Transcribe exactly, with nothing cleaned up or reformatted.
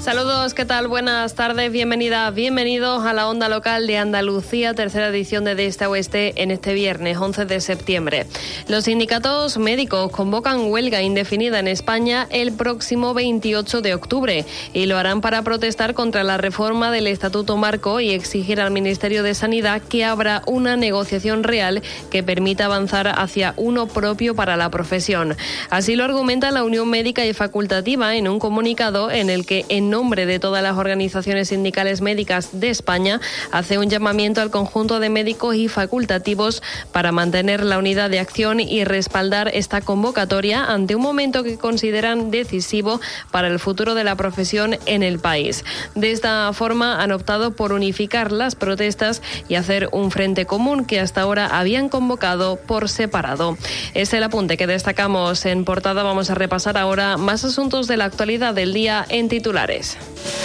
Saludos, ¿qué tal? Buenas tardes, bienvenida, bienvenidos a la Onda Local de Andalucía, tercera edición de De Este a Oeste en este viernes once de septiembre. Los sindicatos médicos convocan huelga indefinida en España el próximo veintiocho de octubre y lo harán para protestar contra la reforma del Estatuto Marco y exigir al Ministerio de Sanidad que abra una negociación real que permita avanzar hacia uno propio para la profesión. Así lo argumenta la Unión Médica y Facultativa en un comunicado en el que en nombre de todas las organizaciones sindicales médicas de España, hace un llamamiento al conjunto de médicos y facultativos para mantener la unidad de acción y respaldar esta convocatoria ante un momento que consideran decisivo para el futuro de la profesión en el país. De esta forma han optado por unificar las protestas y hacer un frente común que hasta ahora habían convocado por separado. Es el apunte que destacamos en portada. Vamos a repasar ahora más asuntos de la actualidad del día en titulares.